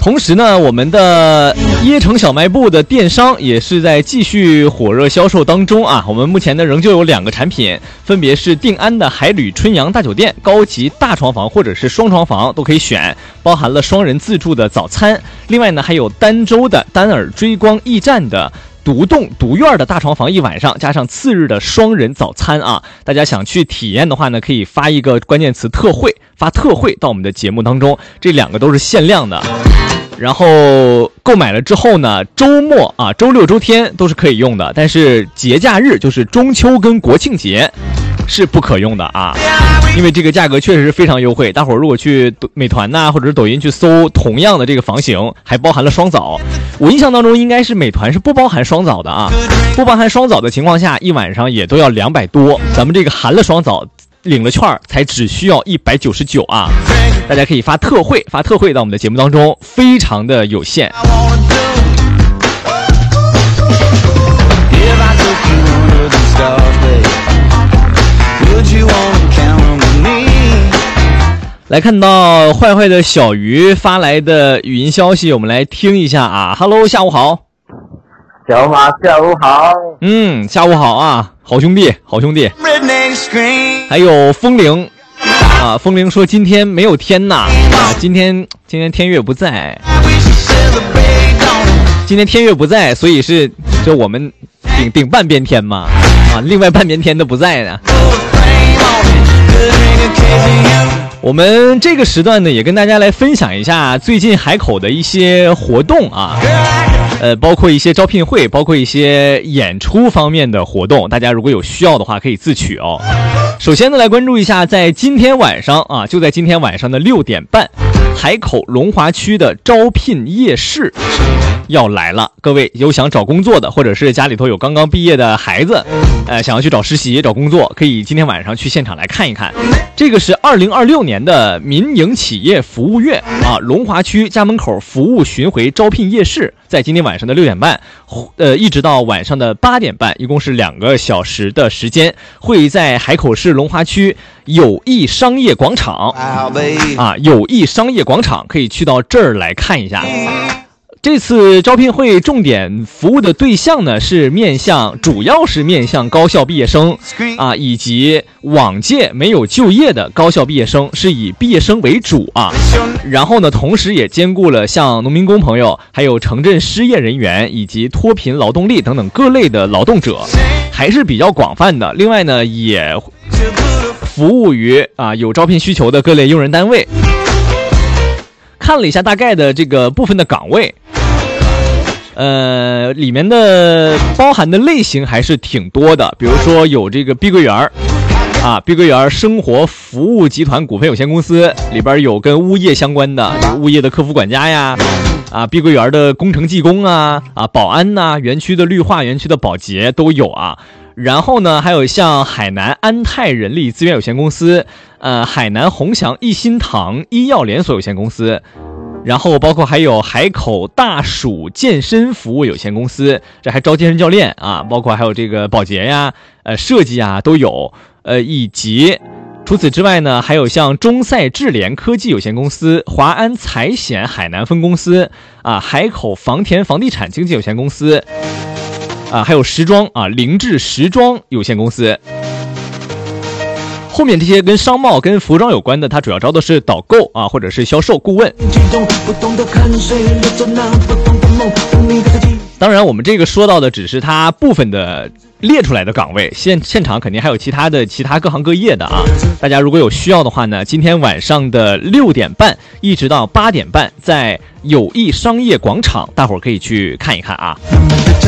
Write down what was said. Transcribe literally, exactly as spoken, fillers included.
同时呢，我们的椰城小卖部的电商也是在继续火热销售当中啊。我们目前呢仍旧有两个产品，分别是定安的海旅春阳大酒店高级大床房或者是双床房都可以选，包含了双人自助的早餐。另外呢，还有儋州的丹尔追光驿站的独栋独院的大床房一晚上，加上次日的双人早餐啊！大家想去体验的话呢，可以发一个关键词特惠，发特惠到我们的节目当中，这两个都是限量的。然后购买了之后呢，周末啊，周六周天都是可以用的，但是节假日就是中秋跟国庆节是不可用的啊，因为这个价格确实是非常优惠。大伙儿如果去美团呐、啊、或者是抖音去搜同样的这个房型，还包含了双早，我印象当中应该是美团是不包含双早的啊，不包含双早的情况下，一晚上也都要两百多，咱们这个含了双早领了券才只需要一百九十九啊。大家可以发特惠，发特惠到我们的节目当中，非常的有限。来看到坏坏的小鱼发来的语音消息，我们来听一下啊。Hello， 下午好。 小马，下午好。 嗯，下午好啊，好兄弟，好兄弟。还有风铃啊，风铃说今天没有天呐啊，今天今天天月不在，今天天月不在，所以是就我们顶顶半边天嘛啊，另外半边天都不在呢。我们这个时段呢，也跟大家来分享一下最近海口的一些活动啊，呃，包括一些招聘会，包括一些演出方面的活动，大家如果有需要的话可以自取哦。首先呢，来关注一下，在今天晚上啊，就在今天晚上的六点半，海口龙华区的招聘夜市要来了。各位有想找工作的，或者是家里头有刚刚毕业的孩子，呃，想要去找实习、找工作，可以今天晚上去现场来看一看。这个是二零二六年的民营企业服务月啊，龙华区家门口服务巡回招聘夜市，在今天晚上的六点半，呃，一直到晚上的八点半，一共是两个小时的时间，会在海口市龙华区友谊商业广场啊，友谊商业广场可以去到这儿来看一下。这次招聘会重点服务的对象呢，是面向主要是面向高校毕业生啊，以及往届没有就业的高校毕业生，是以毕业生为主啊。然后呢，同时也兼顾了像农民工朋友，还有城镇失业人员以及脱贫劳动力等等各类的劳动者，还是比较广泛的。另外呢，也服务于啊有招聘需求的各类用人单位。看了一下大概的这个部分的岗位，呃，里面的包含的类型还是挺多的，比如说有这个碧桂园啊，碧桂园生活服务集团股份有限公司里边有跟物业相关的，物业的客服管家呀，啊，碧桂园的工程技工啊，啊，保安呐、啊，园区的绿化、园区的保洁都有啊。然后呢，还有像海南安泰人力资源有限公司，呃，海南鸿祥一心堂医药连锁有限公司，然后包括还有海口大蜀健身服务有限公司，这还招健身教练啊，包括还有这个保洁呀、呃设计啊都有，呃，以及除此之外呢，还有像中赛智联科技有限公司、华安财险海南分公司啊，海口房田房地产经纪有限公司。啊，还有时装啊，凌志时装有限公司。后面这些跟商贸、跟服装有关的，它主要招的是导购啊，或者是销售顾问。当然，我们这个说到的只是它部分的列出来的岗位，现现场肯定还有其他的其他各行各业的啊。大家如果有需要的话呢，今天晚上的六点半一直到八点半，在友谊商业广场，大伙儿可以去看一看啊。